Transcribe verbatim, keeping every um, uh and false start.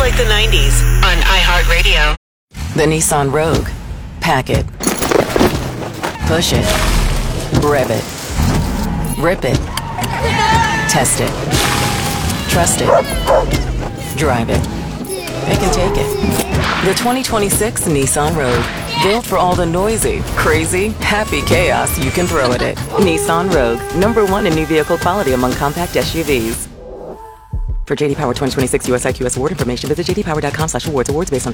like the nineties on iHeartRadio. The Nissan Rogue. Pack it. Push it. Rev it. Rip it. Test it. Trust it. Drive it. Pick and take it. The twenty twenty-six Nissan Rogue. Built for all the noisy, crazy, happy chaos you can throw at it. Nissan Rogue. Number one in new vehicle quality among compact S U Vs. For J D Power twenty twenty-six U S I Q S award information, visit j d power dot com slash awards. Awards based on